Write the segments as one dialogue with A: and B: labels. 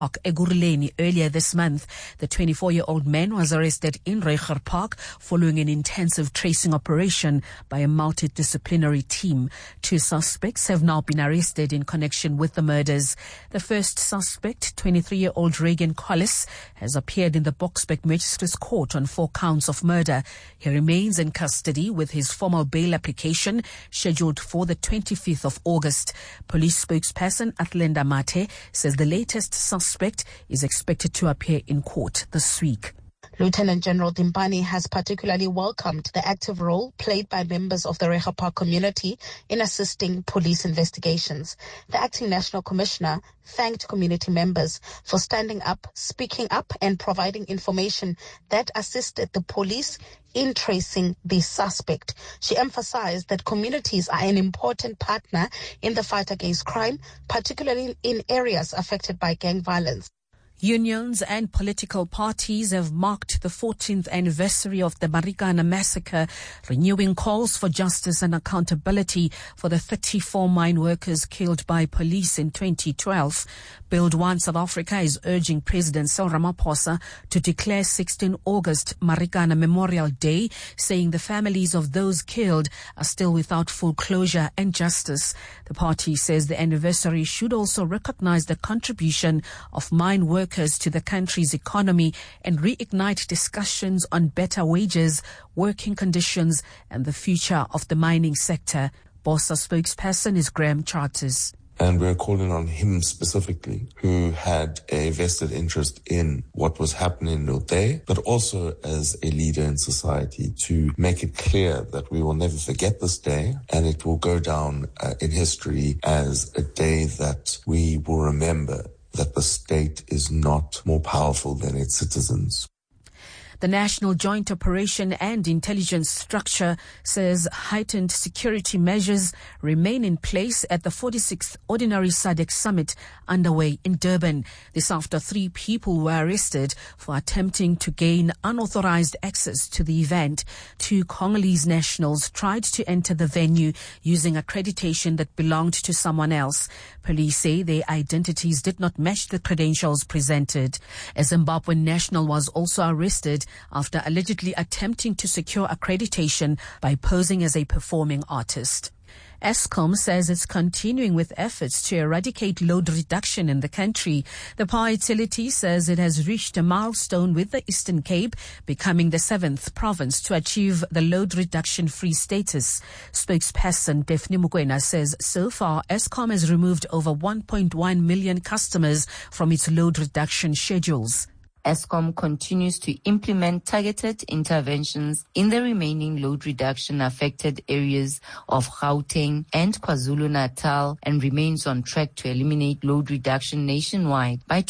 A: Ekurhuleni earlier this month. The 24-year-old man was arrested in Reiger Park following an intensive tracing operation by a multidisciplinary team. 2 suspects have now been arrested in connection with the murders. The first suspect, 23-year-old Reagan Collis, has appeared in the Boksburg Magistrates Court on 4 counts of murder. He remains in custody with his formal bail application scheduled for the 25th of August. Police spokesperson Athlenda Mate says the latest suspect is expected to appear in court this week.
B: Lieutenant General Dimpani has particularly welcomed the active role played by members of the Reiger Park community in assisting police investigations. The acting National Commissioner thanked community members for standing up, speaking up, and providing information that assisted the police in tracing the suspect. She emphasized that communities are an important partner in the fight against crime, particularly in areas affected by gang violence.
A: Unions and political parties have marked the 14th anniversary of the Marikana massacre, renewing calls for justice and accountability for the 34 mine workers killed by police in 2012. Build One South Africa is urging President Cyril Ramaphosa to declare 16 August Marikana Memorial Day, saying the families of those killed are still without full closure and justice. The party says the anniversary should also recognize the contribution of mine workers to the country's economy and reignite discussions on better wages, working conditions, and the future of the mining sector. BOSA spokesperson is Graham Charters.
C: And we're calling on him specifically, who had a vested interest in what was happening in Nothe, but also as a leader in society, to make it clear that we will never forget this day, and it will go down in history as a day that we will remember that the state is not more powerful than its citizens.
A: The National Joint Operation and Intelligence Structure says heightened security measures remain in place at the 46th Ordinary SADC Summit underway in Durban. This after 3 people were arrested for attempting to gain unauthorized access to the event. 2 Congolese nationals tried to enter the venue using accreditation that belonged to someone else. Police say their identities did not match the credentials presented. A Zimbabwean national was also arrested after allegedly attempting to secure accreditation by posing as a performing artist. Eskom says it's continuing with efforts to eradicate load reduction in the country. The power utility says it has reached a milestone with the Eastern Cape becoming the 7th province to achieve the load reduction-free status. Spokesperson Daphne Mukwena says so far Eskom has removed over 1.1 million customers from its load reduction schedules.
D: Eskom continues to implement targeted interventions in the remaining load reduction affected areas of Gauteng and KwaZulu-Natal and remains on track to eliminate load reduction nationwide by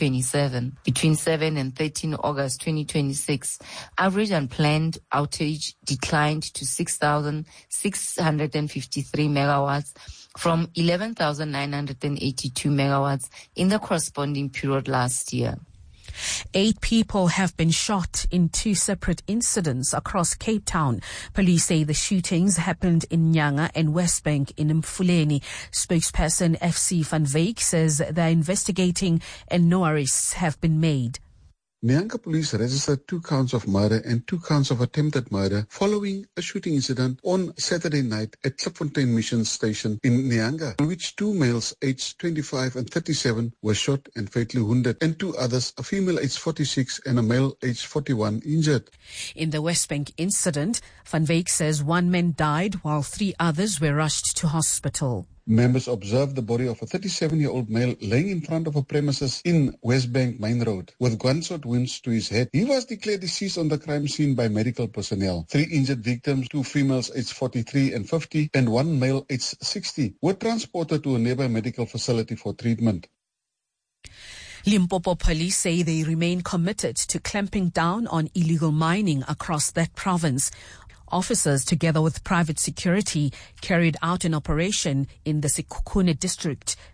D: 2027. Between 7 and 13 August 2026, average unplanned outage declined to 6,653 megawatts from 11,982 megawatts in the corresponding period last year.
A: 8 people have been shot in 2 separate incidents across Cape Town. Police say the shootings happened in Nyanga and Westbank in Mfuleni. Spokesperson FC Van Wyk says they're investigating and no arrests have been made.
E: Nyanga police registered 2 counts of murder and 2 counts of attempted murder following a shooting incident on Saturday night at Klipfontein Mission Station in Nyanga, in which 2 males aged 25 and 37 were shot and fatally wounded, and 2 others, a female aged 46 and a male aged 41, injured.
A: In the Westbank incident, Van Wyk says 1 man died while 3 others were rushed to hospital.
E: Members observed the body of a 37-year-old male laying in front of a premises in Westbank Main Road with gunshot wounds to his head. He was declared deceased on the crime scene by medical personnel. 3 injured victims, 2 females aged 43 and 50 and 1 male aged 60, were transported to a nearby medical facility for treatment.
A: Limpopo police say they remain committed to clamping down on illegal mining across that province. Officers, together with private security, carried out an operation in the Sekhukhune district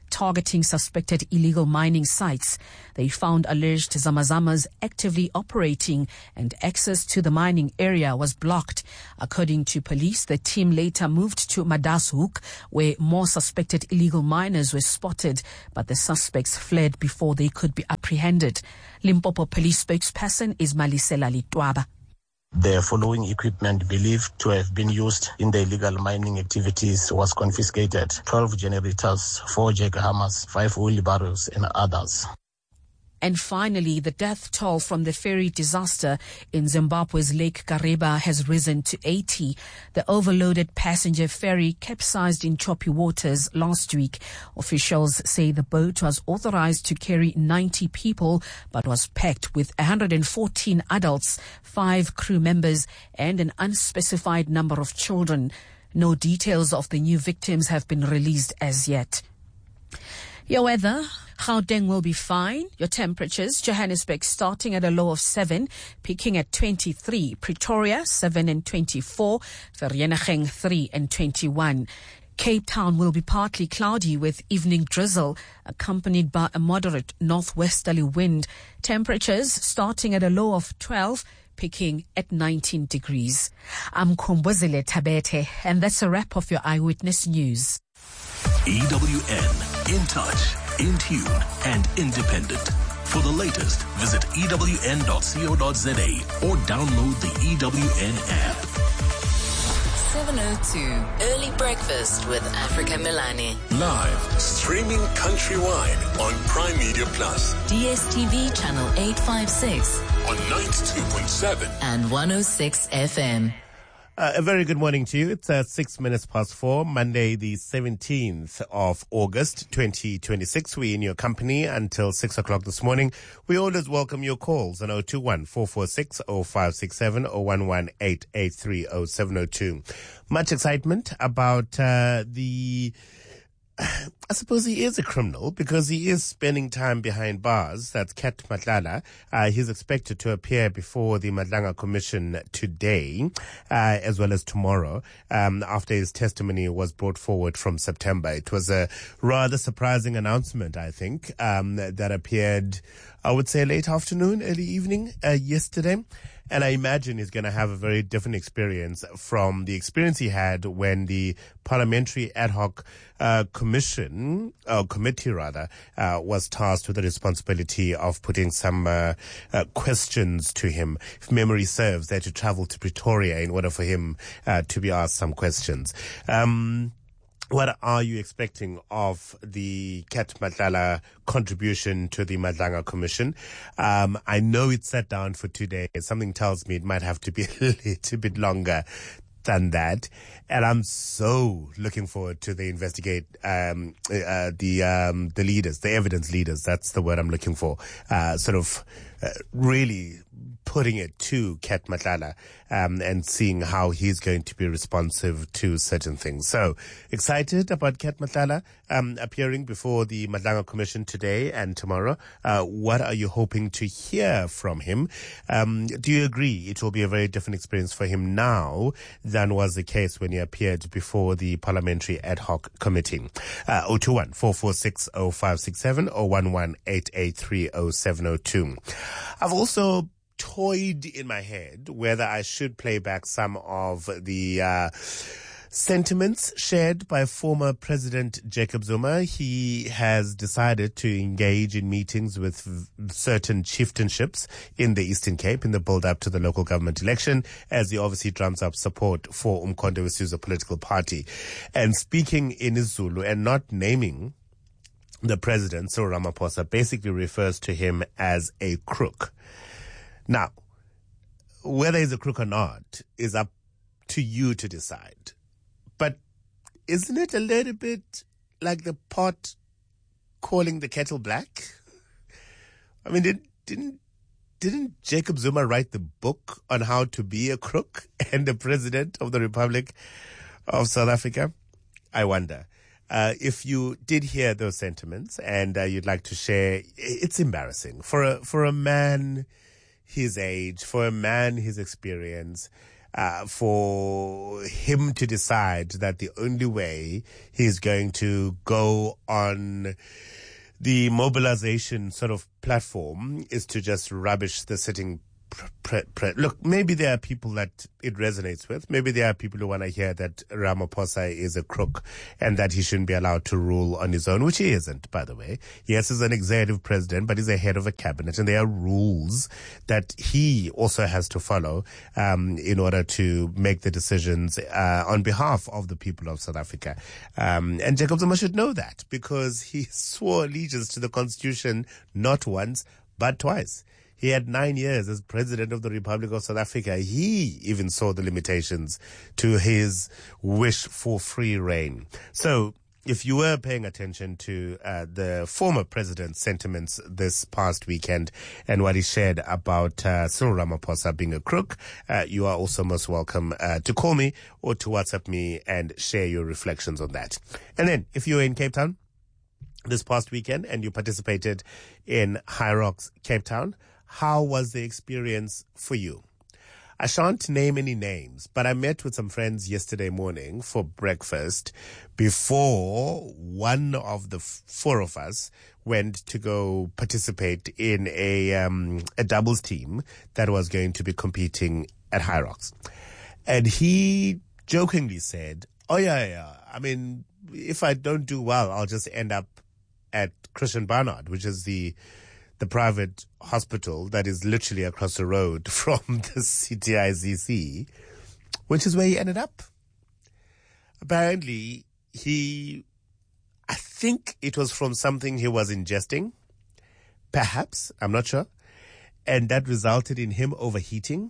A: targeting suspected illegal mining sites. They found alleged Zamazamas actively operating and access to the mining area was blocked. According to police, the team later moved to Madashoek, where more suspected illegal miners were spotted, but the suspects fled before they could be apprehended. Limpopo police spokesperson is Malisela Litwaba.
F: The following equipment believed to have been used in the illegal mining activities was confiscated: 12 generators, 4 jackhammers, 5 wheelbarrows and others.
A: And finally, the death toll from the ferry disaster in Zimbabwe's Lake Kariba has risen to 80. The overloaded passenger ferry capsized in choppy waters last week. Officials say the boat was authorized to carry 90 people, but was packed with 114 adults, 5 crew members, and an unspecified number of children. No details of the new victims have been released as yet. Your weather. Gauteng will be fine. Your temperatures: Johannesburg starting at a low of 7, peaking at 23. Pretoria 7 and 24. Vereeniging 3 and 21. Cape Town will be partly cloudy with evening drizzle, accompanied by a moderate northwesterly wind. Temperatures starting at a low of 12, peaking at 19 degrees. I'm Khumbuzile Tabete, and that's a wrap of your Eyewitness News.
G: EWN, in touch, in tune, and independent. For the latest, visit ewn.co.za or download the EWN app.
H: 7:02 Early Breakfast with Africa Milani.
G: Live, streaming countrywide on Prime Media Plus.
H: DSTV channel 856
G: on 92.7
H: and 106 FM.
I: A very good morning to you. It's 6 minutes past 4, Monday, the 17th of August, 2026. We're in your company until 6 o'clock this morning. We always welcome your calls on 021-446-0567 or 118-830-702. Much excitement about I suppose he is a criminal because he is spending time behind bars. That's Cat Matlala. He's expected to appear before the Madlanga Commission today, as well as tomorrow, after his testimony was brought forward from September. It was a rather surprising announcement, I think, that appeared, I would say, late afternoon, early evening, yesterday. And I imagine he's going to have a very different experience from the experience he had when the Parliamentary Ad Hoc Committee was tasked with the responsibility of putting some questions to him. If memory serves, they had to travel to Pretoria in order for him to be asked some questions. What are you expecting of the Cat Matlala contribution to the Madlanga Commission? I know it's set down for today. Something tells me it might have to be a little bit longer than that. And I'm so looking forward to the the leaders, the evidence leaders. That's the word I'm looking for. Really putting it to Cat Matlala, and seeing how he's going to be responsive to certain things. So excited about Cat Matlala appearing before the Madlanga Commission today and tomorrow. What are you hoping to hear from him? Do you agree it will be a very different experience for him now than was the case when he appeared before the Parliamentary Ad Hoc Committee? 021-446-0567 or 118-830-702. I've also toyed in my head whether I should play back some of the sentiments shared by former President Jacob Zuma. He has decided to engage in meetings with certain chieftainships in the Eastern Cape in the build-up to the local government election, as he obviously drums up support for Umkhonto we Sizwe political party. And speaking in Zulu and not naming the president, Cyril Ramaphosa, basically refers to him as a crook. Now, whether he's a crook or not is up to you to decide. But isn't it a little bit like the pot calling the kettle black? I mean, didn't Jacob Zuma write the book on how to be a crook and the president of the Republic of South Africa? I wonder. If you did hear those sentiments and you'd like to share, it's embarrassing for a man his age, for a man his experience, for him to decide that the only way he's going to go on the mobilization sort of platform is to just rubbish the sitting Look, maybe there are people that it resonates with. Maybe there are people who want to hear that Ramaphosa is a crook and that he shouldn't be allowed to rule on his own, which he isn't, by the way. Yes, he's an executive president, but he's a head of a cabinet, and there are rules that he also has to follow in order to make the decisions on behalf of the people of South Africa. And Jacob Zuma should know that, because he swore allegiance to the Constitution not once, but twice. He had 9 years as President of the Republic of South Africa. He even saw the limitations to his wish for free reign. So if you were paying attention to the former president's sentiments this past weekend and what he shared about Cyril Ramaphosa being a crook, you are also most welcome to call me or to WhatsApp me and share your reflections on that. And then if you were in Cape Town this past weekend and you participated in High Rocks Cape Town, how was the experience for you? I shan't name any names, but I met with some friends yesterday morning for breakfast before one of the four of us went to go participate in a doubles team that was going to be competing at High Rocks. And he jokingly said, oh yeah, I mean, if I don't do well, I'll just end up at Christian Barnard, which is the private hospital that is literally across the road from the CTICC, which is where he ended up. Apparently, I think it was from something he was ingesting, perhaps, I'm not sure, and that resulted in him overheating,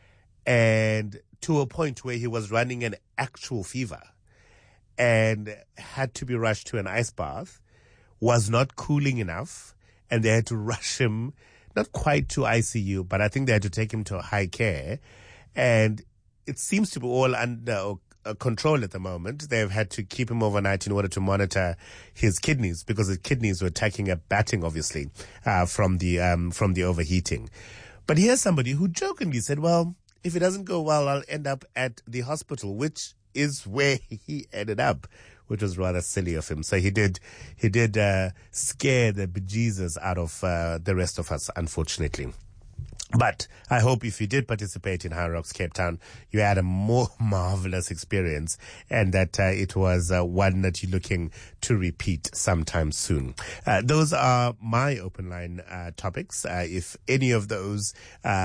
I: and to a point where he was running an actual fever and had to be rushed to an ice bath, was not cooling enough, and they had to rush him, not quite to ICU, but I think they had to take him to high care. And it seems to be all under control at the moment. They've had to keep him overnight in order to monitor his kidneys, because his kidneys were taking a batting, obviously, from the overheating. But here's somebody who jokingly said, well, if it doesn't go well, I'll end up at the hospital, which is where he ended up, which was rather silly of him. So he did scare the bejesus out of the rest of us, unfortunately. But I hope if you did participate in High Rocks Cape Town, you had a more marvelous experience, and that it was one that you're looking to repeat sometime soon. Those are my open line topics. If any of those,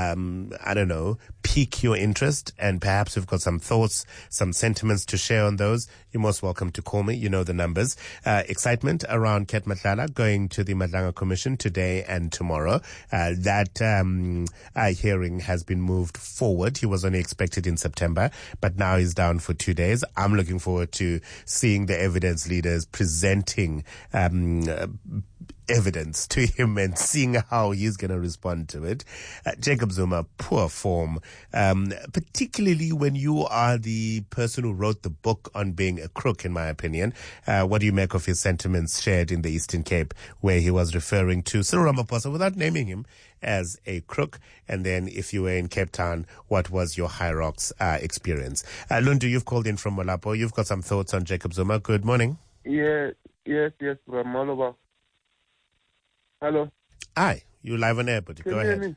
I: pique your interest, and perhaps you've got some thoughts, some sentiments to share on those, you're most welcome to call me. You know the numbers. Excitement around Ket Matlala going to the Madlanga Commission today and tomorrow. That hearing has been moved forward. He was only expected in September, but now he's down for 2 days. I'm looking forward to seeing the evidence leaders presenting evidence to him and seeing how he's going to respond to it. Jacob Zuma, poor form, particularly when you are the person who wrote the book on being a crook, in my opinion. What do you make of his sentiments shared in the Eastern Cape, where he was referring to Cyril Ramaphosa without naming him as a crook? And then if you were in Cape Town, what was your High Rocks experience? Lundu, you've called in from Molapo. You've got some thoughts on Jacob Zuma. Good morning.
J: Yes, Ramaloba. Hello.
I: Hi, you live on air, but go ahead.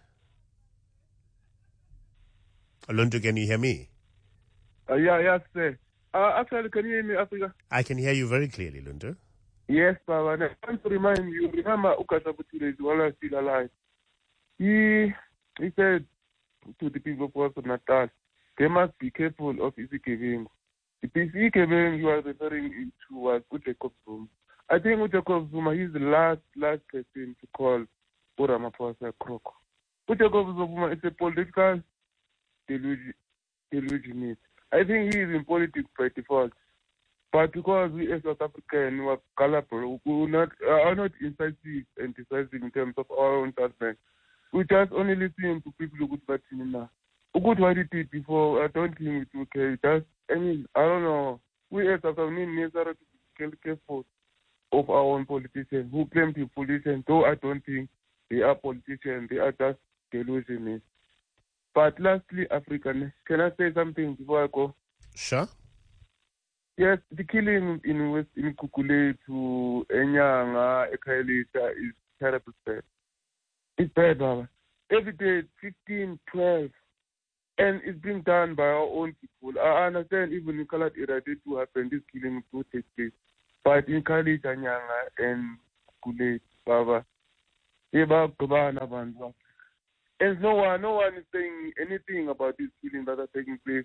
I: Lundu, can you hear me?
J: Yes, sir. Actually, can you hear me, Africa?
I: I can hear you very clearly, Lundu.
J: Yes, Baba. I want to remind you, remember Ukasabutile is while still alive. He said to the people of Natal, they must be careful of Izikeving. The Izikeving you are referring to was Jacob Zuma. I think Jacob Zuma, he's the last person to call Ramaphosa a crook. Jacob Zuma is a political delusionist. I think he is in politics by default. But because we as South African were colorful, we are not incisive and decisive in terms of our own judgment. We just only listen to people who could bat him now. Who could what he did before, I don't think it will carry. I don't know. We as South African need to be careful of our own politicians who claim to be politicians, though I don't think they are politicians, they are just delusionists. But lastly, African, can I say something before I go?
I: Sure.
J: Yes, the killing in Gugulethu, Enyanga, Ekhayelitsha is terrible bad. It's bad, Baba. Every day, 15, 12, and it's being done by our own people. I understand even in Kalat area, it will happen, this killing will take place. But in Ekhayelitsha, Enyanga, and Gugulethu, Baba, and no one is saying anything about this killing that are taking place.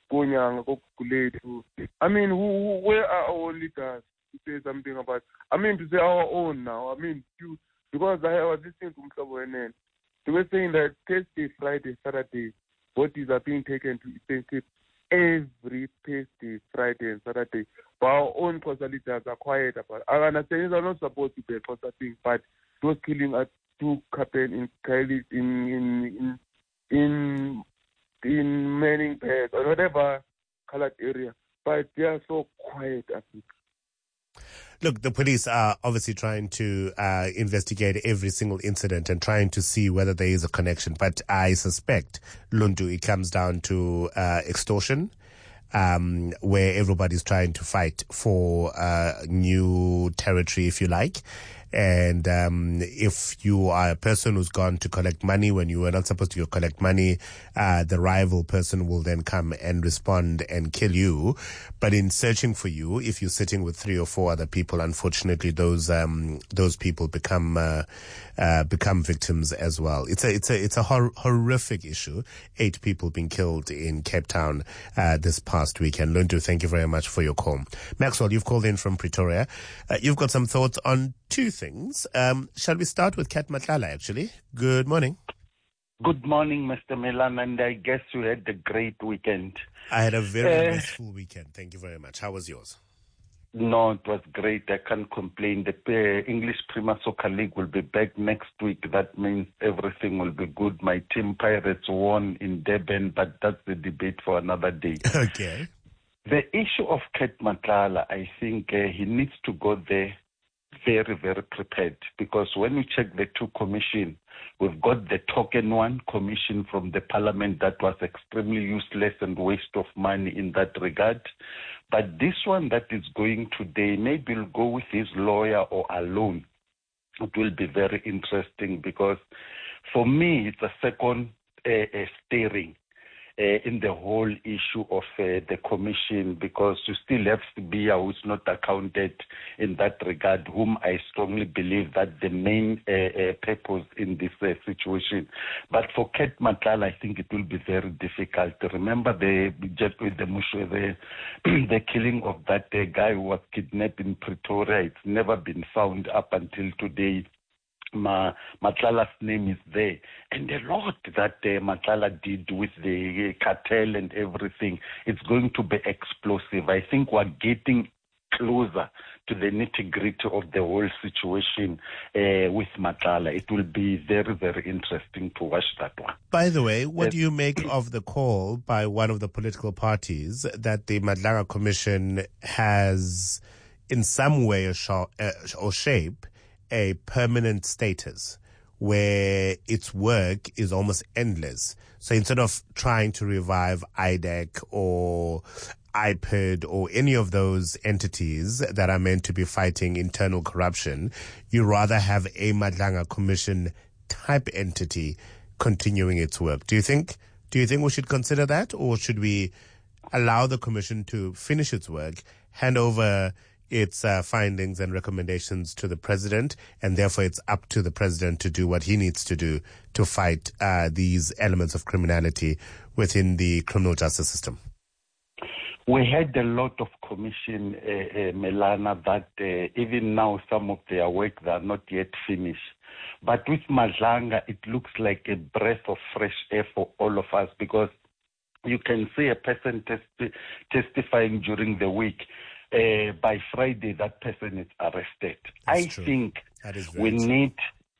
J: I mean, where are our leaders to say something about? I mean, to say our own now. I mean, because I was listening to Mhlabo NN. They were saying that Thursday, Friday, Saturday, bodies are being taken to intensive every Thursday, Friday, and Saturday. But our own Xhosa leaders are quiet about it. I understand they're not supposed to be a Xhosa thing, but those killings are to happen in Manning Park or whatever colored area, but they are so quiet, I think.
I: Look, the police are obviously trying to investigate every single incident and trying to see whether there is a connection. But I suspect, Lundu, it comes down to extortion, where everybody's trying to fight for new territory, if you like. And if you are a person who's gone to collect money when you were not supposed to collect money, the rival person will then come and respond and kill you. But in searching for you, if you're sitting with 3 or 4 other people, unfortunately, those people become victims as well. It's a horrific issue. 8 people being killed in Cape Town this past weekend. Lundu, thank you very much for your call. Maxwell, you've called in from Pretoria. You've got some thoughts on 2 things. Shall we start with Kat Matlala, actually? Good morning.
K: Good morning, Mr. Milan, and I guess you had a great weekend.
I: I had a very restful weekend. Thank you very much. How was yours?
K: No, it was great. I can't complain. The English Premier Soccer League will be back next week. That means everything will be good. My team Pirates won in Durban, but that's the debate for another day.
I: Okay.
K: The issue of Kat Matlala, I think he needs to go there very, very prepared, because when we check the 2 commissions, we've got the token 1 commission from the parliament that was extremely useless and waste of money in that regard. But this one that is going today, maybe he'll go with his lawyer or alone. It will be very interesting, because for me, it's a second steering in the whole issue of the commission, because you still have Sibiya, who's not accounted in that regard, whom I strongly believe that the main purpose in this situation. But for Kat Matlala, I think it will be very difficult. Remember the killing of that guy who was kidnapped in Pretoria. It's never been found up until today. Matlala's name is there, and a lot that Matlala did with the cartel and everything, it's going to be explosive. I think we're getting closer to the nitty-gritty of the whole situation with Matlala. It will be very, very interesting to watch that one.
I: By the way, what do you make of the call by one of the political parties that the Madlanga Commission has, in some way or shape, a permanent status where its work is almost endless? So instead of trying to revive IDEC or IPID or any of those entities that are meant to be fighting internal corruption, you rather have a Madlanga Commission type entity continuing its work. Do you think we should consider that, or should we allow the commission to finish its work, hand over its findings and recommendations to the president, and therefore it's up to the president to do what he needs to do to fight these elements of criminality within the criminal justice system?
K: We had a lot of commission, Melana, that even now some of their work they are not yet finished. But with Madlanga, it looks like a breath of fresh air for all of us, because you can see a person testifying during the week. By Friday, that person is arrested. I think we need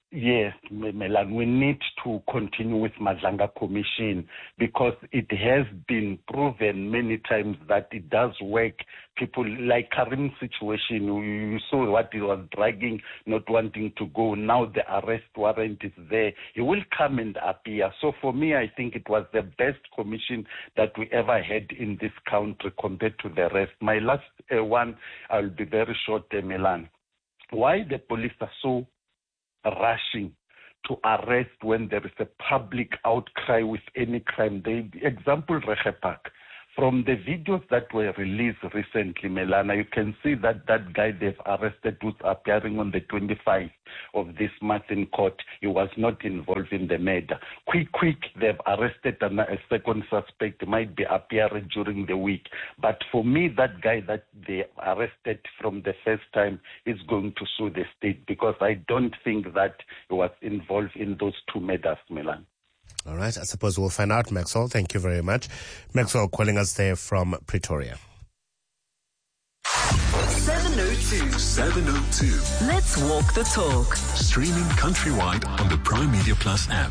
K: Yes, Melan, we need to continue with Madlanga Commission because it has been proven many times that it does work. People like Karim's situation, you saw what he was dragging, not wanting to go. Now the arrest warrant is there. He will come and appear. So for me, I think it was the best commission that we ever had in this country compared to the rest. My last one, I'll be very short, Melan. Why the police are so rushing to arrest when there is a public outcry with any crime. Example, Rehe Park. From the videos that were released recently, Melana, you can see that that guy they've arrested was appearing on the 25th of this month in court. He was not involved in the murder. Quick, they've arrested a second suspect, might be appearing during the week. But for me, that guy that they arrested from the first time is going to sue the state because I don't think that he was involved in those two murders, Melana.
I: All right, I suppose we'll find out, Maxwell. Thank you very much. Maxwell calling us there from Pretoria.
L: 702. Let's walk the talk.
G: Streaming countrywide on the Prime Media Plus app.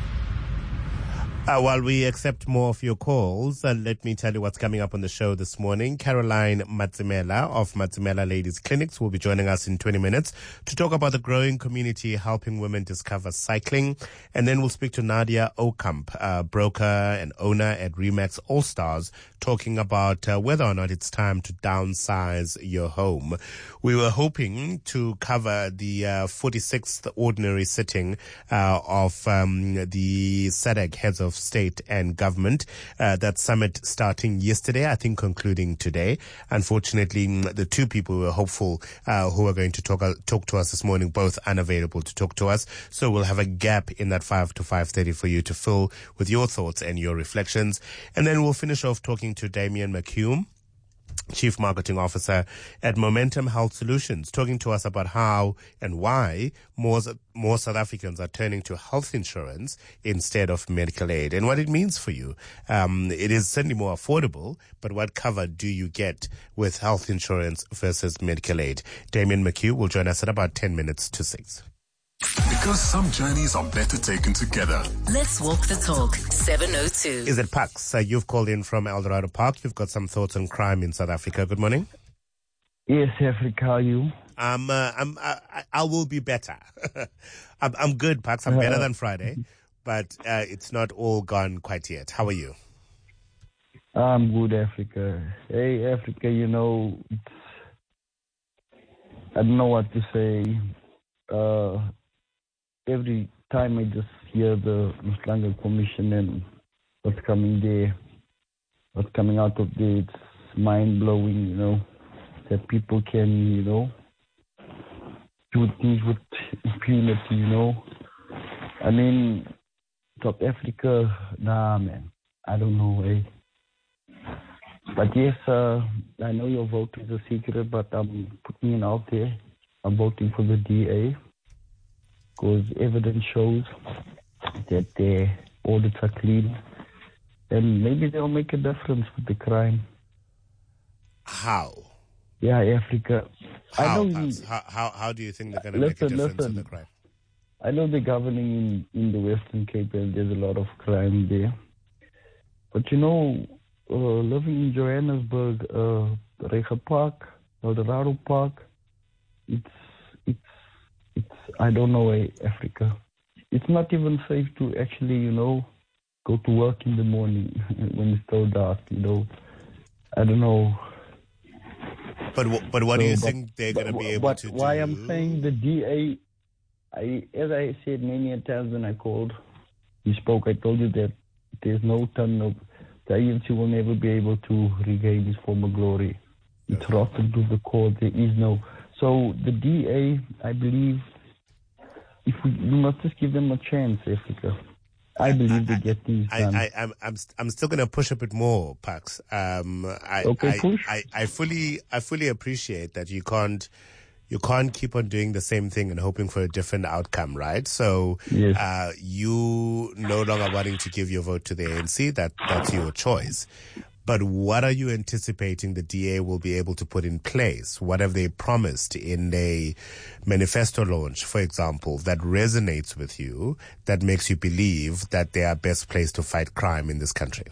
I: While we accept more of your calls, let me tell you what's coming up on the show this morning. Caroline Matzimela of Matzimela Ladies Clinics will be joining us in 20 minutes to talk about the growing community helping women discover cycling. And then we'll speak to Nadia Okamp, broker and owner at Remax All Stars, talking about whether or not it's time to downsize your home. We were hoping to cover the 46th ordinary sitting of the SADC heads of state and government. That summit starting yesterday, I think concluding today. Unfortunately, the two people we were hopeful who are going to talk to us this morning, both unavailable to talk to us. So we'll have a gap in that 5 to 5:30 for you to fill with your thoughts and your reflections. And then we'll finish off talking to Damian McHugh, Chief Marketing Officer at Momentum Health Solutions, talking to us about how and why more South Africans are turning to health insurance instead of medical aid and what it means for you. It is certainly more affordable, but what cover do you get with health insurance versus medical aid? Damian McHugh will join us at about 10 minutes to 6.
G: Because some journeys are better taken together.
H: Let's walk the talk. 702.
I: Is it Pax? You've called in from Eldorado Park. You've got some thoughts on crime in South Africa. Good morning.
M: Yes, Africa, how are you?
I: I will be better. I'm good, Pax. I'm better than Friday, but it's not all gone quite yet. How are you?
M: I'm good, Africa. Hey, Africa, I don't know what to say. Every time I just hear the Madlanga Commission and what's coming there, what's coming out of there, it's mind-blowing, that people can, do things with impunity, I mean, South Africa, nah, man, I don't know, But yes, I know your vote is a secret, but I'm putting it out there. I'm voting for the DA because evidence shows that their audits are clean and maybe they'll make a difference with the crime.
I: How?
M: Yeah, Africa.
I: How do you think they're going to make a difference in the crime?
M: I know they're governing in the Western Cape and there's a lot of crime there. But living in Johannesburg, Rehe Park, Eldorado Park, it's I don't know, Africa. It's not even safe to actually, go to work in the morning when it's so dark, I don't know.
I: But what do you think they're going to be able to do?
M: Why I'm saying the DA, as I said many times when I called, you spoke, I told you that there's no turn of, the ANC will never be able to regain its former glory. It's rotten to the core. There is no. So the DA, I believe, we must just give them a chance, Africa. I believe they get things done.
I: I'm still going to push a bit more, Pax.
M: Push.
I: I fully appreciate that you can't keep on doing the same thing and hoping for a different outcome, right? So,
M: yes.
I: You no longer wanting to give your vote to the ANC, that's your choice. But what are you anticipating the DA will be able to put in place? What have they promised in a manifesto launch, for example, that resonates with you, that makes you believe that they are best placed to fight crime in this country?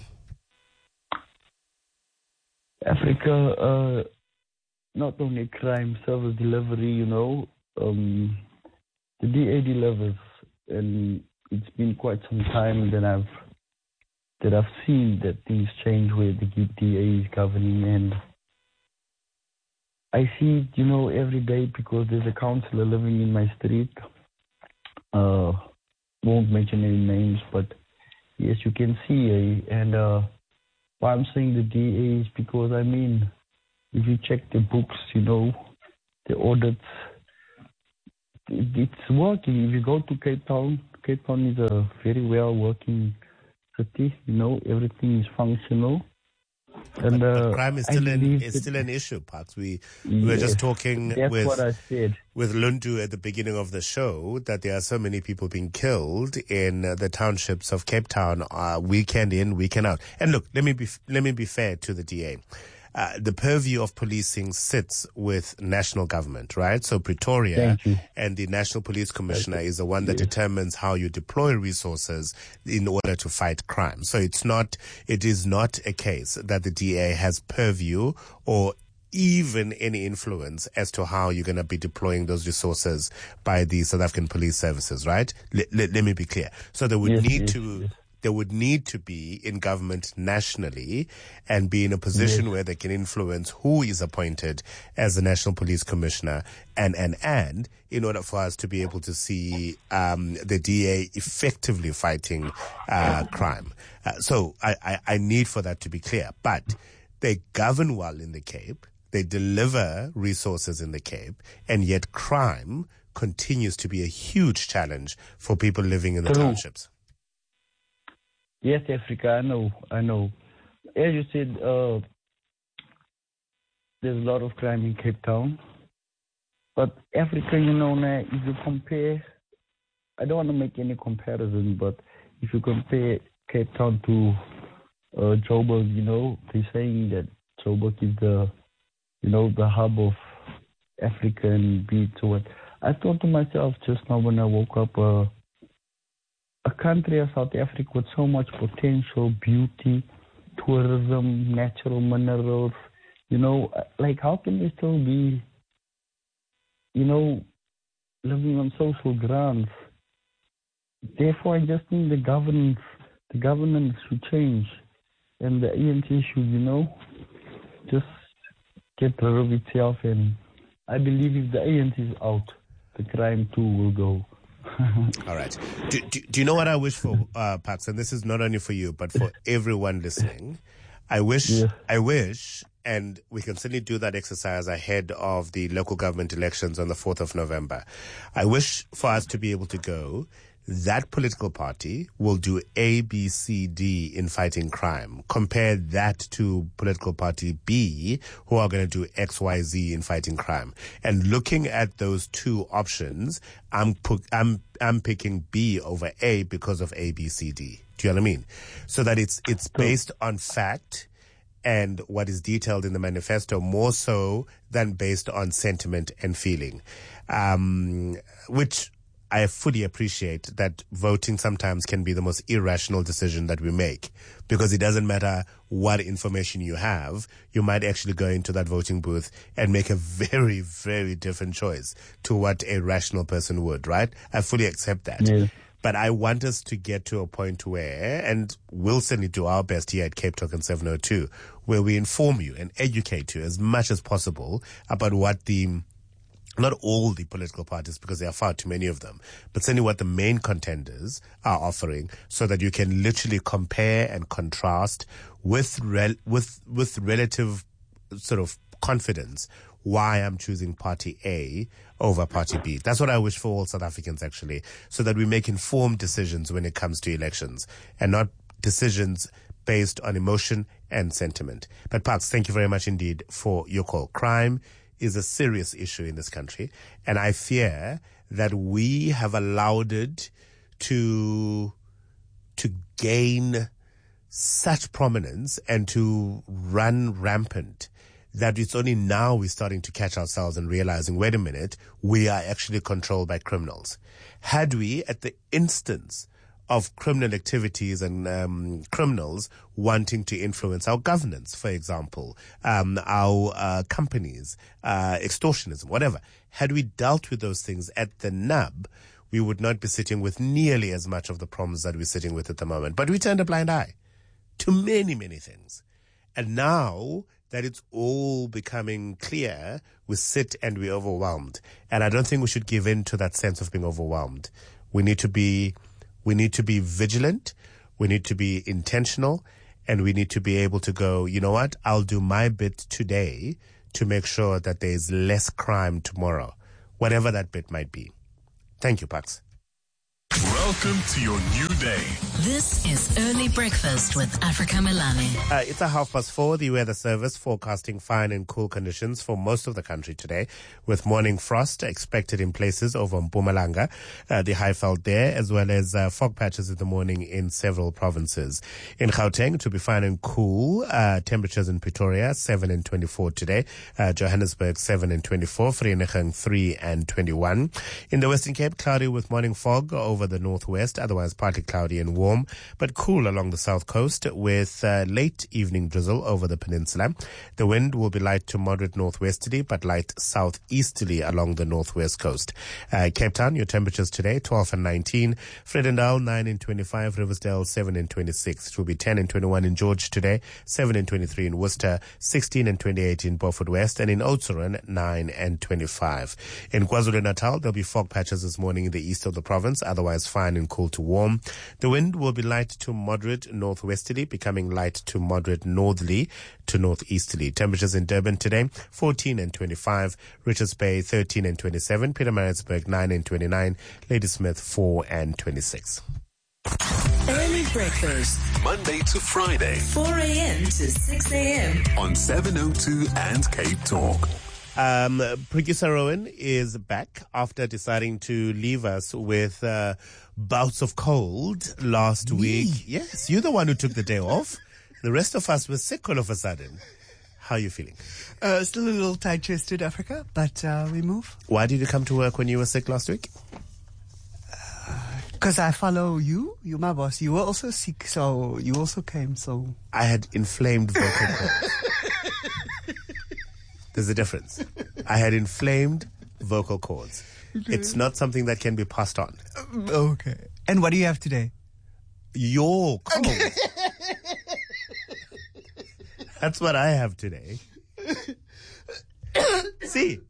M: Africa, not only crime, service delivery, the DA delivers, and it's been quite some time that I've seen that things change where the DA is governing, and I see it, every day because there's a councillor living in my street. Won't mention any names, but yes, you can see, and why I'm saying the DA is because, if you check the books, the audits, it's working. If you go to Cape Town is a very well working city, everything is functional. And
I: but crime is still an issue, Parks. We were just talking with Lundu at the beginning of the show that there are so many people being killed in the townships of Cape Town, weekend in, weekend out. And look, let me be fair to the DA. The purview of policing sits with national government, right? So Pretoria and the National Police Commissioner is the one that determines how you deploy resources in order to fight crime. So it is not a case that the DA has purview or even any influence as to how you're going to be deploying those resources by the South African Police Services, right? Let me be clear. So there would need to be in government nationally and be in a position where they can influence who is appointed as the National Police Commissioner and in order for us to be able to see the DA effectively fighting crime. So I need for that to be clear. But they govern well in the Cape. They deliver resources in the Cape, and yet crime continues to be a huge challenge for people living in the townships.
M: Yes, Africa, I know. As you said, there's a lot of crime in Cape Town. But Africa, if you compare, I don't want to make any comparison, but if you compare Cape Town to Joburg, they're saying that Joburg is the hub of Africa and beat. So what I thought to myself just now when I woke up, a country as South Africa with so much potential, beauty, tourism, natural minerals, how can we still be, living on social grounds? Therefore, I just think the governance should change, and the ANC should, just get rid of itself. And I believe if the ANC is out, the crime too will go.
I: All right. Do you know what I wish for, Pax? And this is not only for you, but for everyone listening. I wish, and we can certainly do that exercise ahead of the local government elections on the 4th of November. I wish for us to be able to go, that political party will do A, B, C, D in fighting crime. Compare that to political party B, who are going to do X, Y, Z in fighting crime. And looking at those two options, I'm picking B over A because of A, B, C, D. Do you know what I mean? So that it's based on fact and what is detailed in the manifesto more so than based on sentiment and feeling, which I fully appreciate that voting sometimes can be the most irrational decision that we make, because it doesn't matter what information you have. You might actually go into that voting booth and make a very, very different choice to what a rational person would, right? I fully accept that. Yeah. But I want us to get to a point where, and we'll certainly do our best here at Cape Talk and 702, where we inform you and educate you as much as possible about what not all the political parties, because there are far too many of them, but certainly what the main contenders are offering, so that you can literally compare and contrast with relative sort of confidence why I'm choosing party A over party B. That's what I wish for all South Africans, actually, so that we make informed decisions when it comes to elections and not decisions based on emotion and sentiment. But Parks, thank you very much indeed for your call. Crime is a serious issue in this country, and I fear that we have allowed it to gain such prominence and to run rampant that it's only now we're starting to catch ourselves and realizing, wait a minute, we are actually controlled by criminals. Had we, at the instance of criminal activities and criminals wanting to influence our governance, for example, our companies, extortionism, whatever, had we dealt with those things at the nub, we would not be sitting with nearly as much of the problems that we're sitting with at the moment. But we turned a blind eye to many, many things. And now that it's all becoming clear, we sit and we're overwhelmed. And I don't think we should give in to that sense of being overwhelmed. We need to be vigilant. We need to be intentional, and we need to be able to go, you know what? I'll do my bit today to make sure that there's less crime tomorrow, whatever that bit might be. Thank you, Pax.
G: Welcome to your new day.
H: This is Early Breakfast with Africa Milani.
I: It's 4:30. The weather service forecasting fine and cool conditions for most of the country today, with morning frost expected in places over Mpumalanga, the Highveld there, as well as fog patches in the morning in several provinces. In Gauteng, to be fine and cool, temperatures in Pretoria 7 and 24 today, Johannesburg 7 and 24, Vereeniging 3 and 21. In the Western Cape, cloudy with morning fog over the northwest, otherwise partly cloudy and warm, but cool along the south coast with late evening drizzle over the peninsula. The wind will be light to moderate northwesterly, but light southeasterly along the northwest coast. Cape Town, your temperatures today, 12 and 19. Vredendal, 9 and 25. Riversdale, 7 and 26. It will be 10 and 21 in George today, 7 and 23 in Worcester, 16 and 28 in Beaufort West, and in Oudtshoorn, 9 and 25. In KwaZulu-Natal, there'll be fog patches this morning in the east of the province, otherwise fine and cool to warm. The wind will be light to moderate northwesterly, becoming light to moderate northerly to northeasterly. Temperatures in Durban today, 14 and 25. Richards Bay, 13 and 27. Pietermaritzburg, 9 and 29. Ladysmith, 4 and 26.
H: Early Breakfast,
G: Monday to Friday,
H: 4 a.m. to 6 a.m.
G: on 702 and Cape Talk.
I: Producer Rowan is back after deciding to leave us with bouts of cold last week. Yes, you're the one who took the day off. The rest of us were sick all of a sudden. How are you feeling?
N: Still a little tight-chested, Africa, but we move.
I: Why did you come to work when you were sick last week?
N: Because I follow you. You're my boss. You were also sick, so you also came, so...
I: I had inflamed vocal cords. There's a difference. I had inflamed vocal cords. Okay. It's not something that can be passed on.
N: Okay. And what do you have today?
I: Your cold. Okay. That's what I have today. See.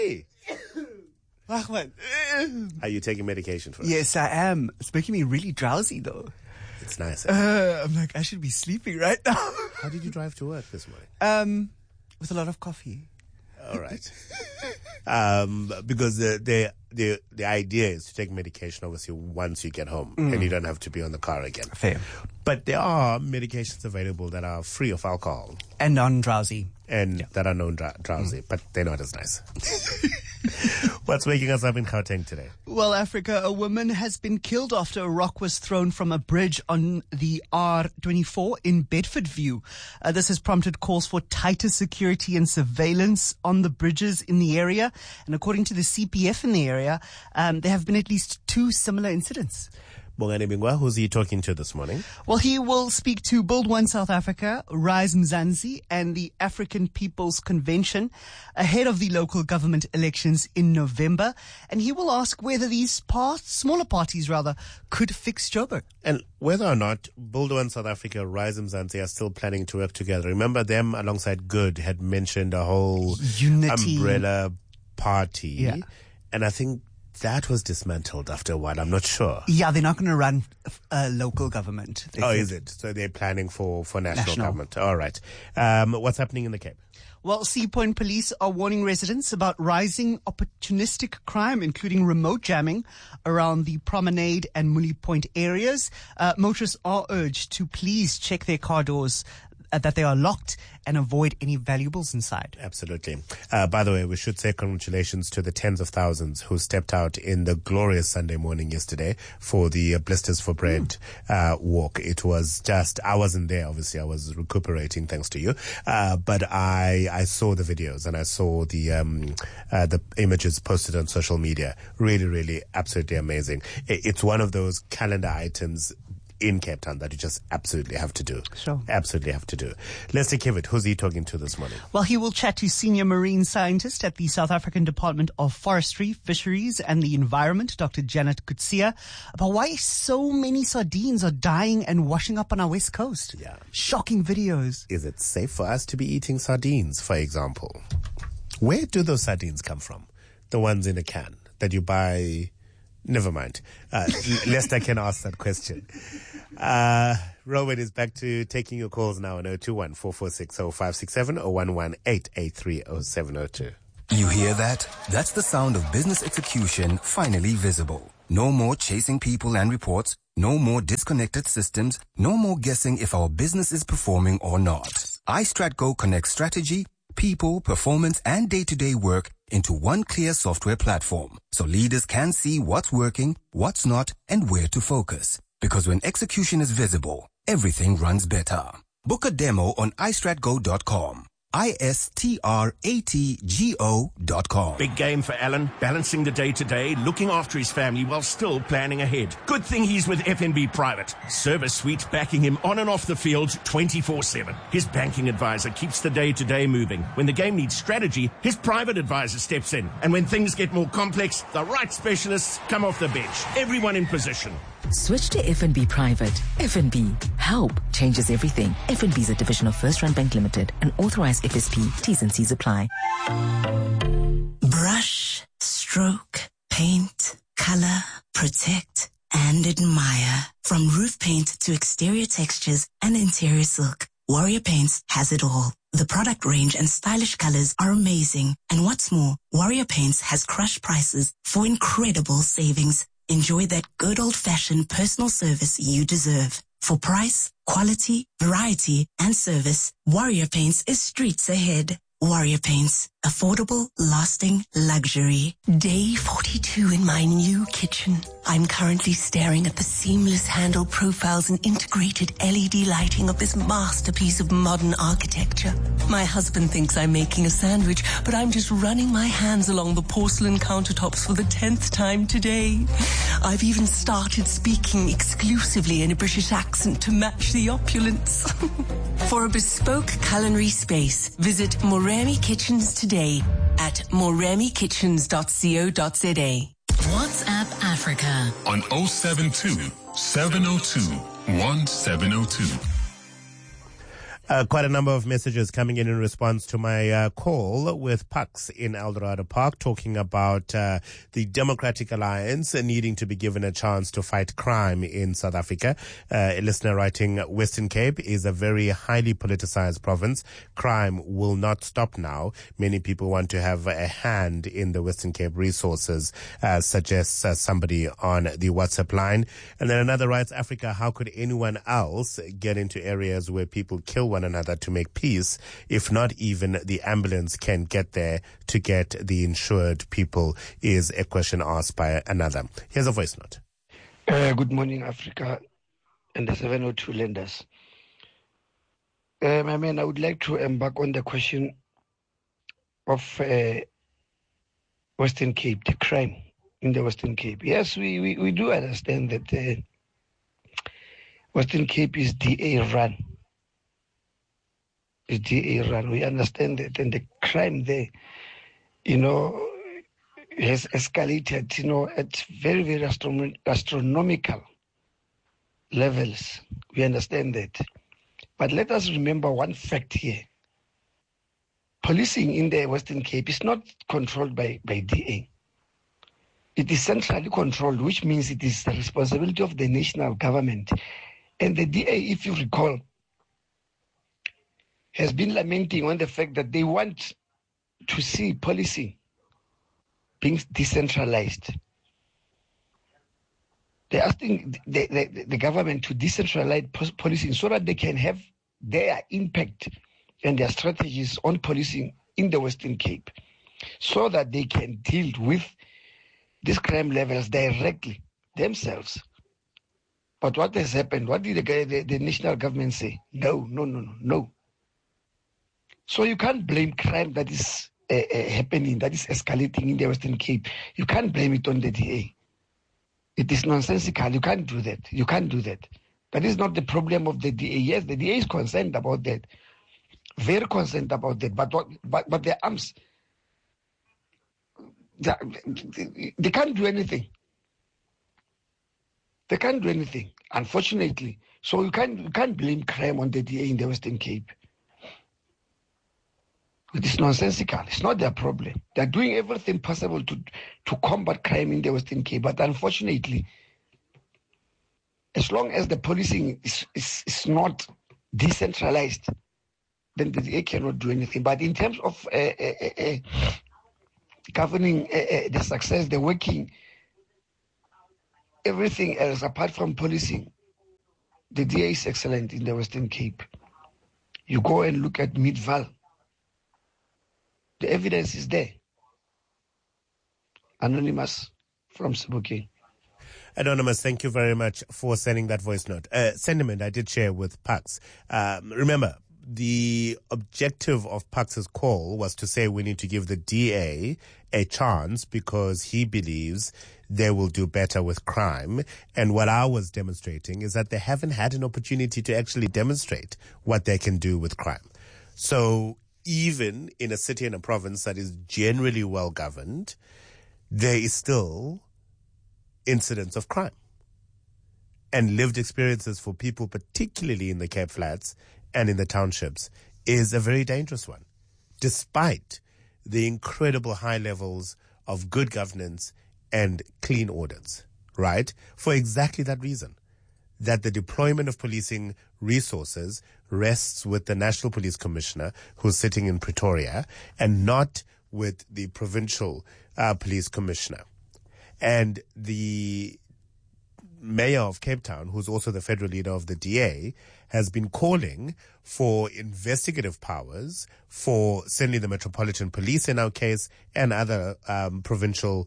N: Ahmed.
I: Are you taking medication for it?
N: Yes, I am. It's making me really drowsy, though.
I: It's nice.
N: I'm like, I should be sleeping right now.
I: How did you drive to work this morning?
N: With a lot of coffee.
I: All right. Because the idea is to take medication, obviously, once you get home, and you don't have to be on the car again.
N: Fair.
I: But there are medications available that are free of alcohol.
N: And non-drowsy.
I: And that are non-drowsy, but they're not as nice. What's waking us up in Gauteng today?
N: Well, Africa, a woman has been killed after a rock was thrown from a bridge on the R24 in Bedfordview. This has prompted calls for tighter security and surveillance on the bridges in the area. And according to the CPF in the area, there have been at least 2 similar incidents.
I: Bongani Bingwa, who's he talking to this morning?
N: Well, he will speak to Build One South Africa, Rise Mzansi, and the African People's Convention ahead of the local government elections in November. And he will ask whether these smaller parties could fix Joburg.
I: And whether or not Build One South Africa, Rise Mzansi are still planning to work together. Remember them alongside Good had mentioned a whole
N: unity
I: umbrella party. Yeah. And I think that was dismantled after a while. I'm not sure.
N: Yeah, they're not going to run local government.
I: Is it? So they're planning for national government. All right. What's happening in the Cape?
N: Well, Sea Point police are warning residents about rising opportunistic crime, including remote jamming around the Promenade and Muli Point areas. Motorists are urged to please check their car doors that they are locked and avoid any valuables inside.
I: Absolutely. By the way, we should say congratulations to the tens of thousands who stepped out in the glorious Sunday morning yesterday for the Blisters for Bread walk. It was just, I wasn't there, obviously. I was recuperating thanks to you. But I saw the videos and I saw the images posted on social media. Really, really, absolutely amazing. It's one of those calendar items in Cape Town that you just absolutely have to do.
N: Sure.
I: Absolutely have to do. Lester Kivitt, who's he talking to this morning?
N: Well, he will chat to senior marine scientist at the South African Department of Forestry, Fisheries and the Environment, Dr. Janet Kutsia, about why so many sardines are dying and washing up on our west coast.
I: Yeah.
N: Shocking videos.
I: Is it safe for us to be eating sardines, for example? Where do those sardines come from? The ones in a can that you buy... Never mind. Lester can ask that question. Robert is back to taking your calls now on 021-446-0567 or 118-883-0702.
O: You hear that? That's the sound of business execution finally visible. No more chasing people and reports. No more disconnected systems. No more guessing if our business is performing or not. iStratGo connects strategy, people, performance, and day-to-day work into one clear software platform, so leaders can see what's working, what's not, and where to focus. Because when execution is visible, everything runs better. Book a demo on istratgo.com. istratgo.com.
P: Big game for Alan, balancing the day-to-day, looking after his family while still planning ahead. Good thing he's with FNB Private. Service suite backing him on and off the field 24/7. His banking advisor keeps the day-to-day moving. When the game needs strategy, his private advisor steps in. And when things get more complex, the right specialists come off the bench. Everyone in position.
Q: Switch to FNB Private. FNB. Help changes everything. FNB is a division of First Rand Bank Limited, an authorized FSP. T's and C's apply.
R: Brush, stroke, paint, color, protect, and admire. From roof paint to exterior textures and interior silk, Warrior Paints has it all. The product range and stylish colors are amazing. And what's more, Warrior Paints has crushed prices for incredible savings. Enjoy that good old-fashioned personal service you deserve. For price, quality, variety, and service, Warrior Paints is streets ahead. Warrior Paints. Affordable, lasting luxury. Day 42 in my new kitchen. I'm currently staring at the seamless handle profiles and integrated LED lighting of this masterpiece of modern architecture. My husband thinks I'm making a sandwich, but I'm just running my hands along the porcelain countertops for the 10th time today. I've even started speaking exclusively in a British accent to match the opulence. For a bespoke culinary space, visit Moremi Kitchens today at moremikitchens.co.za.
H: WhatsApp Africa
G: on 072 702 1702.
I: Quite a number of messages coming in response to my call with Pax in Eldorado Park, talking about the Democratic Alliance needing to be given a chance to fight crime in South Africa. A listener writing, Western Cape is a very highly politicized province. Crime will not stop now. Many people want to have a hand in the Western Cape resources, suggests somebody on the WhatsApp line. And then another writes, Africa, how could anyone else get into areas where people kill one another to make peace if not even the ambulance can get there to get the insured people, is a question asked by another. Here's a voice note.
S: Good morning, Africa and the 702 lenders. My man, I would like to embark on the question of Western Cape, the crime in the Western Cape. Yes, we do understand that Western Cape is DA run. It's DA run. We understand that, and the crime there, has escalated, at very, very astronomical levels. We understand that. But let us remember one fact here. Policing in the Western Cape is not controlled by DA. It is centrally controlled, which means it is the responsibility of the national government. And the DA, if you recall, has been lamenting on the fact that they want to see policing being decentralized. They're asking the government to decentralize policing so that they can have their impact and their strategies on policing in the Western Cape so that they can deal with these crime levels directly themselves. But what has happened? What did the national government say? No. So you can't blame crime that is happening, that is escalating in the Western Cape. You can't blame it on the DA. It is nonsensical. You can't do that. That is not the problem of the DA. Yes, the DA is concerned about that. Very concerned about that. But their arms, they can't do anything. They can't do anything, unfortunately. So you can't blame crime on the DA in the Western Cape. It is nonsensical. It's not their problem. They're doing everything possible to combat crime in the Western Cape. But unfortunately, as long as the policing is not decentralized, then the DA cannot do anything. But in terms of governing the success, the working, everything else apart from policing, the DA is excellent in the Western Cape. You go and look at Midval. The evidence is there. Anonymous from Sebokeng.
I: Anonymous, thank you very much for sending that voice note. Sentiment I did share with Pax. Remember, the objective of Pax's call was to say we need to give the DA a chance because he believes they will do better with crime. And what I was demonstrating is that they haven't had an opportunity to actually demonstrate what they can do with crime. So even in a city and a province that is generally well governed, there is still incidents of crime. And lived experiences for people, particularly in the Cape Flats and in the townships, is a very dangerous one, despite the incredible high levels of good governance and clean audits, right? For exactly that reason, that the deployment of policing resources rests with the National Police Commissioner, who's sitting in Pretoria, and not with the Provincial Police Commissioner. And the Mayor of Cape Town, who's also the federal leader of the DA, has been calling for investigative powers for certainly the Metropolitan Police in our case and other provincial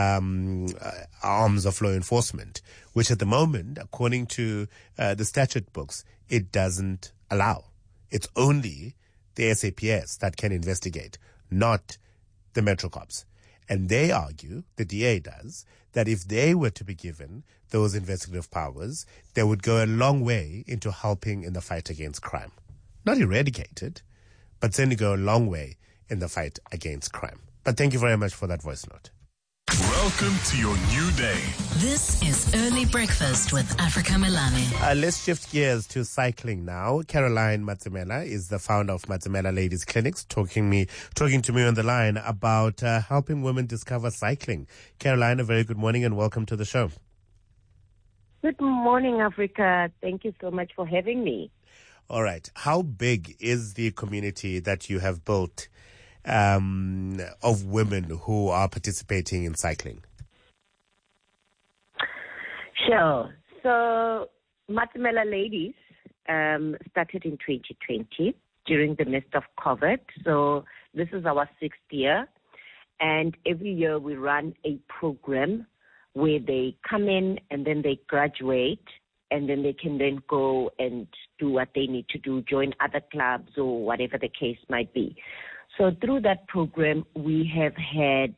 I: arms of law enforcement, which at the moment, according to the statute books, it doesn't allow. It's only the SAPS that can investigate, not the Metro Cops. And they argue, the DA does, that if they were to be given those investigative powers, they would go a long way into helping in the fight against crime. Not eradicate it, but certainly go a long way in the fight against crime. But thank you very much for that voice note.
G: Welcome to your new day.
H: This is Early Breakfast with Africa Melane.
I: Let's shift gears to cycling now. Caroline Matsumela is the founder of Matsumela Ladies Clinics, talking to me on the line about helping women discover cycling. Caroline, a very good morning and welcome to the show.
T: Good morning, Africa. Thank you so much for having me.
I: All right. How big is the community that you have built of women who are participating in cycling?
T: Sure. So Matsumela Ladies started in 2020 during the midst of COVID. So this is our 6th year. And every year we run a program where they come in and then they graduate and then they can then go and do what they need to do, join other clubs or whatever the case might be. So through that program, we have had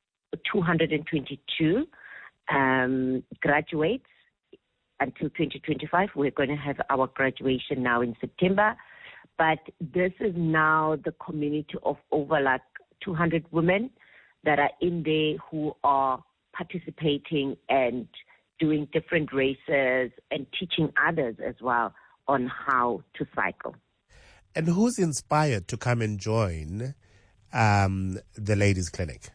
T: 222 graduates until 2025. We're going to have our graduation now in September. But this is now the community of over like 200 women that are in there who are participating and doing different races and teaching others as well on how to cycle.
I: And who's inspired to come and join the Ladies Clinic?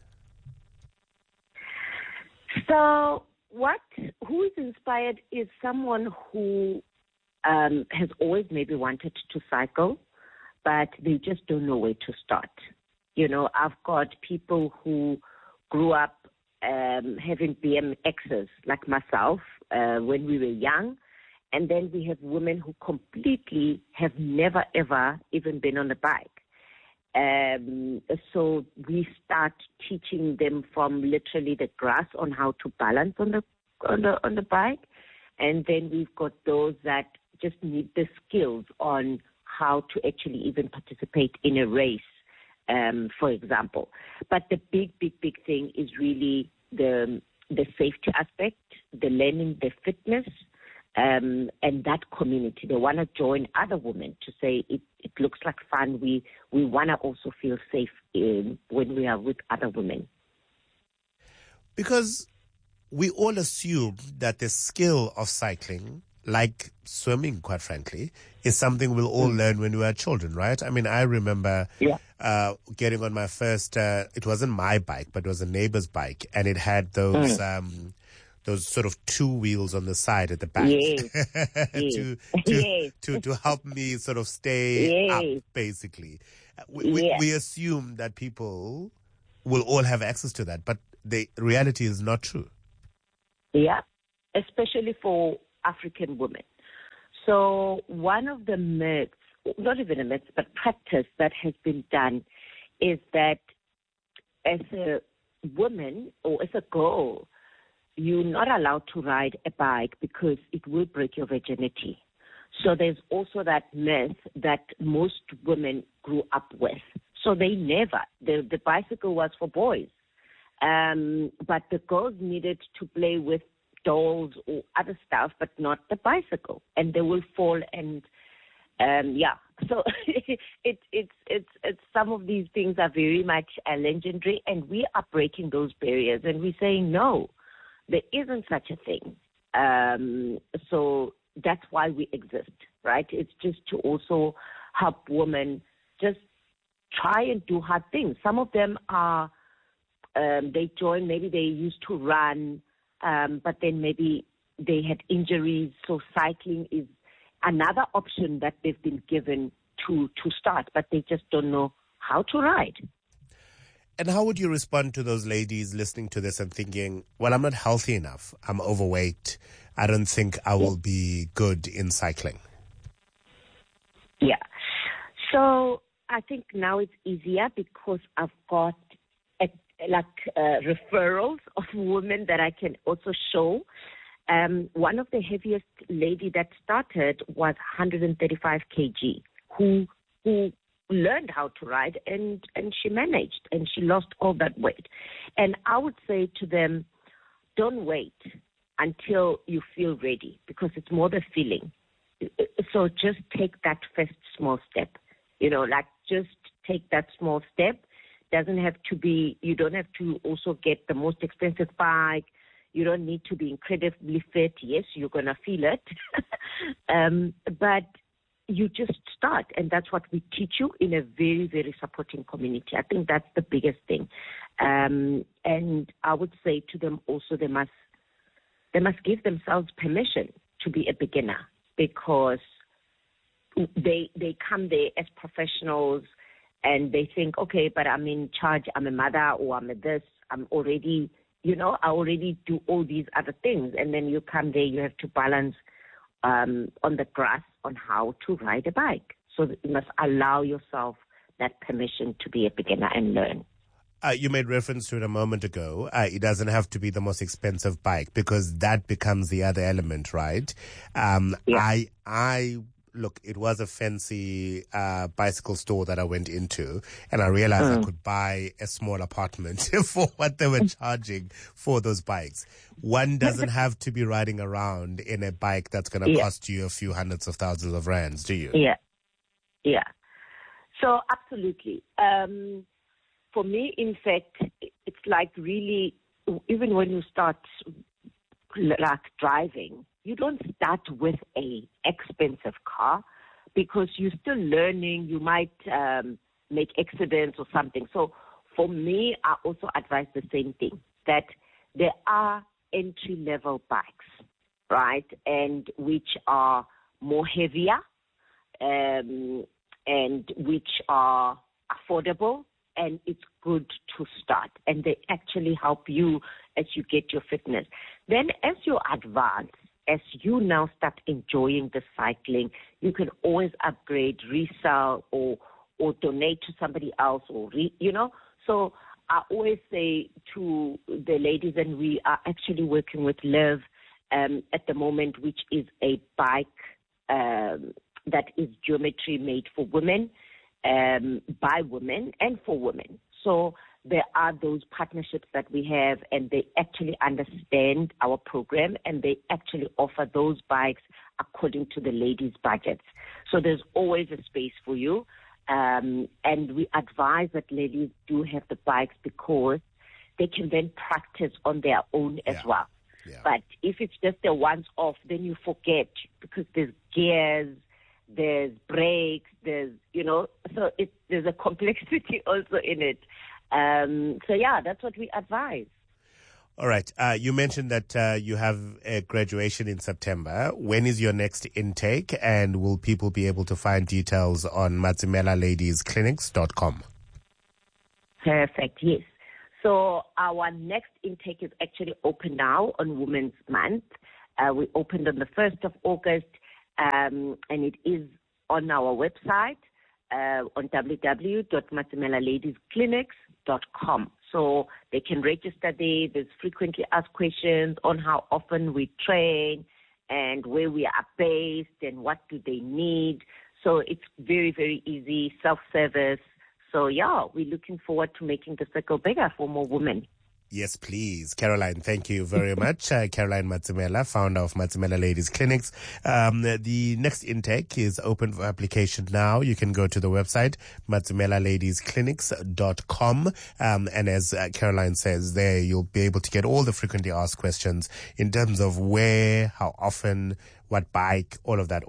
T: So who is inspired is someone who has always maybe wanted to cycle, but they just don't know where to start. You know, I've got people who grew up having BMXs like myself when we were young, And then we have women who completely have never, ever even been on a bike. So we start teaching them from literally the grass on how to balance on the bike. And then we've got those that just need the skills on how to actually even participate in a race, for example. But the big thing is really the safety aspect, the learning, the fitness, and that community. They want to join other women to say it looks like fun. We want to also feel safe when we are with other women.
I: Because we all assume that the skill of cycling, like swimming, quite frankly, is something we'll all learn when we were children, right? I mean, I remember getting on my first, it wasn't my bike, but it was a neighbor's bike, and it had those sort of two wheels on the side at the back to help me sort of stay up, basically. We assume that people will all have access to that, but the reality is not true.
T: Yeah, especially for African women. So one of the myths, not even a myth, but practice that has been done is that as a woman or as a girl, you're not allowed to ride a bike because it will break your virginity. So there's also that myth that most women grew up with. So they never, the bicycle was for boys. But the girls needed to play with dolls or other stuff, but not the bicycle. And they will fall and, So it's some of these things are very much legendary, and we are breaking those barriers, and we're saying, no, there isn't such a thing. So that's why we exist, right? It's just to also help women just try and do hard things. Some of them are, they join, maybe they used to run, but then maybe they had injuries. So cycling is another option that they've been given to start, but they just don't know how to ride.
I: And how would you respond to those ladies listening to this and thinking, well, I'm not healthy enough, I'm overweight, I don't think I will be good in cycling?
T: Yeah. So I think now it's easier because I've got referrals of women that I can also show. One of the heaviest lady that started was 135 kg, who learned how to ride, and she managed, and she lost all that weight. And I would say to them, don't wait until you feel ready, because it's more the feeling. So just take that first small step, just take that small step. Doesn't have to be, you don't have to also get the most expensive bike. You don't need to be incredibly fit. Yes, you're going to feel it. But you just start, and that's what we teach you in a very, very supporting community. I think that's the biggest thing. And I would say to them also, they must give themselves permission to be a beginner, because they come there as professionals, and they think, okay, but I'm in charge, I'm a mother, or I'm a this, I'm already, I already do all these other things. And then you come there, you have to balance on the grass on how to ride a bike. So you must allow yourself that permission to be a beginner and learn.
I: You made reference to it a moment ago. It doesn't have to be the most expensive bike, because that becomes the other element, right? Look, it was a fancy bicycle store that I went into, and I realized I could buy a small apartment for what they were charging for those bikes. One doesn't have to be riding around in a bike that's going to cost you a few hundreds of thousands of rands, do you?
T: Yeah. So absolutely. For me, in fact, it's like really, even when you start like driving, you don't start with a expensive car, because you're still learning. You might make accidents or something. So for me, I also advise the same thing, that there are entry-level bikes, right, and which are more heavier and which are affordable, and it's good to start. And they actually help you as you get your fitness. Then as you advance, as you now start enjoying the cycling, you can always upgrade, resell, or donate to somebody else, So I always say to the ladies, and we are actually working with Liv at the moment, which is a bike that is geometry made for women, by women and for women. So there are those partnerships that we have, and they actually understand our program, and they actually offer those bikes according to the ladies' budgets. So there's always a space for you. And we advise that ladies do have the bikes because they can then practice on their own as well. Yeah. But if it's just a once-off, then you forget, because there's gears, there's brakes, there's there's a complexity also in it. So that's what we advise.
I: All right. You mentioned that you have a graduation in September. When is your next intake, and will people be able to find details on matsimelaladiesclinics.com?
T: Perfect, yes. So our next intake is actually open now on Women's Month. We opened on the 1st of August, and it is on our website on www.matsimelaladiesclinics.com. So they can register there. There's frequently asked questions on how often we train and where we are based and what do they need. So it's very, very easy, self-service. So, we're looking forward to making the circle bigger for more women.
I: Yes, please. Caroline, thank you very much. Caroline Matsimela, founder of Matsimela Ladies Clinics. The next intake is open for application now. You can go to the website, matsimelaladiesclinics.com. And as Caroline says there, you'll be able to get all the frequently asked questions in terms of where, how often, what bike, all of that.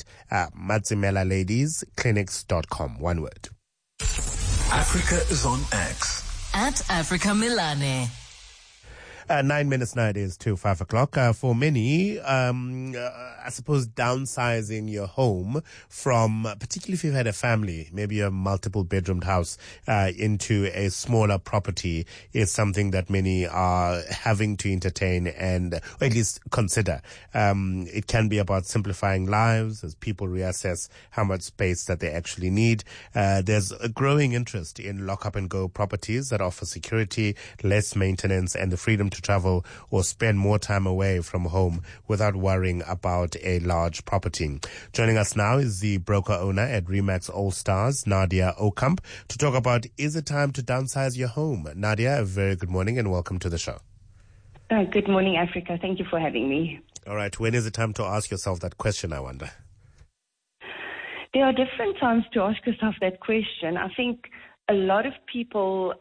I: matsimelaladiesclinics.com. One word.
G: Africa is on X.
H: At Africa Milane.
I: 9 minutes now, it is to 5 o'clock. For many, I suppose downsizing your home from, particularly if you've had a family, maybe a multiple bedroomed house, into a smaller property is something that many are having to entertain and, or at least consider. It can be about simplifying lives as people reassess how much space that they actually need. There's a growing interest in lock-up and go properties that offer security, less maintenance, and the freedom to travel or spend more time away from home without worrying about a large property. Joining us now is the broker owner at Remax All Stars, Nadia Okamp, to talk about, is it time to downsize your home? Nadia, a very good morning and welcome to the show.
U: Good morning, Africa. Thank you for having me.
I: All right. When is it time to ask yourself that question, I wonder?
U: There are different times to ask yourself that question. I think a lot of people,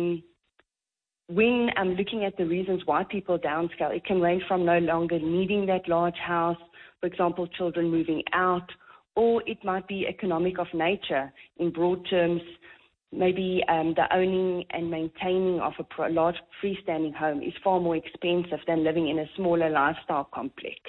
U: when I'm looking at the reasons why people downscale, it can range from no longer needing that large house, for example, children moving out, or it might be economic of nature. In broad terms, maybe the owning and maintaining of a large freestanding home is far more expensive than living in a smaller lifestyle complex.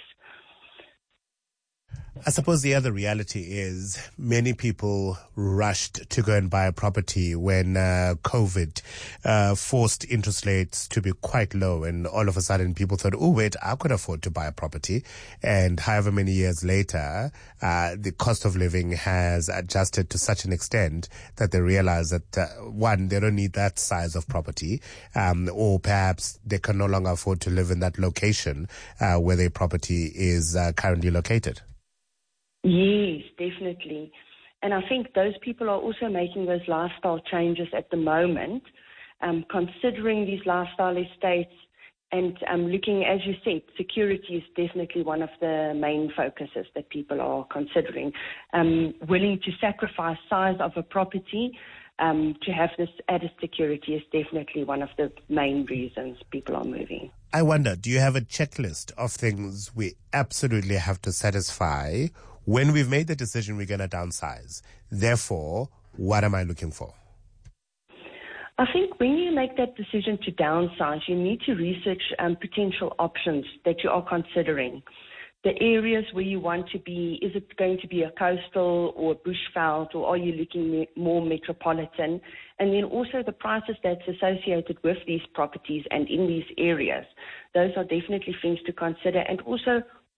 I: I suppose the other reality is many people rushed to go and buy a property when COVID forced interest rates to be quite low, and all of a sudden people thought, oh wait, I could afford to buy a property. And however many years later, the cost of living has adjusted to such an extent that they realize that one, they don't need that size of property, or perhaps they can no longer afford to live in that location where their property is currently located.
U: Yes, definitely. And I think those people are also making those lifestyle changes at the moment, considering these lifestyle estates and looking, as you said, security is definitely one of the main focuses that people are considering. Willing to sacrifice size of a property to have this added security is definitely one of the main reasons people are moving.
I: I wonder, do you have a checklist of things we absolutely have to satisfy when we've made the decision we're going to downsize? Therefore, what am I looking for?
U: I think when you make that decision to downsize, you need to research potential options that you are considering. The areas where you want to be, is it going to be a coastal or a bushveld, or are you looking more metropolitan? And then also the prices that's associated with these properties and in these areas. Those are definitely things to consider. And also,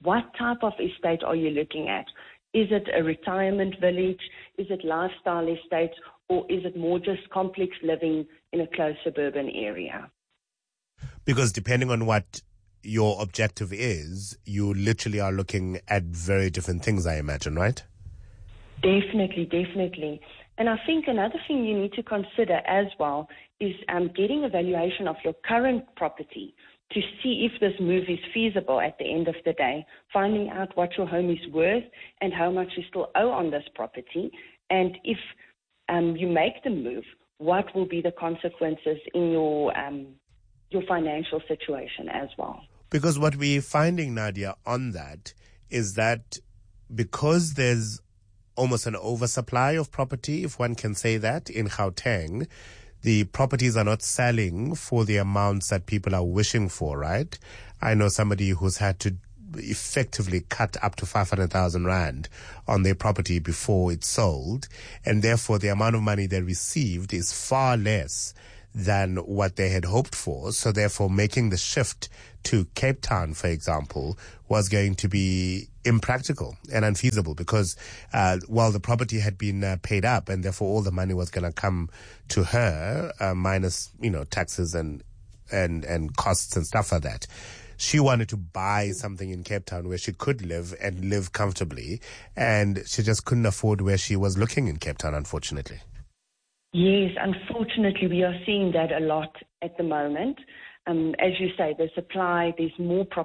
U: what type of estate are you looking at? Is it a retirement village? Is it lifestyle estates? Or is it more just complex living in a close suburban area?
I: Because depending on what your objective is, you literally are looking at very different things, I imagine, right?
U: Definitely, definitely. And I think another thing you need to consider as well is getting a valuation of your current property to see if this move is feasible at the end of the day, finding out what your home is worth and how much you still owe on this property. And if you make the move, what will be the consequences in your financial situation as well?
I: Because what we're finding, Nadia, on that is that because there's almost an oversupply of property, if one can say that, in Gauteng, the properties are not selling for the amounts that people are wishing for, right? I know somebody who's had to effectively cut up to 500,000 Rand on their property before it's sold, and therefore the amount of money they received is far less than what they had hoped for. So therefore making the shift to Cape Town, for example, was going to be impractical and unfeasible because while the property had been paid up and therefore all the money was going to come to her, minus, taxes and costs and stuff like that. She wanted to buy something in Cape Town where she could live and live comfortably, and she just couldn't afford where she was looking in Cape Town, unfortunately.
U: Yes, unfortunately, we are seeing that a lot at the moment. As you say, the supply, there's more property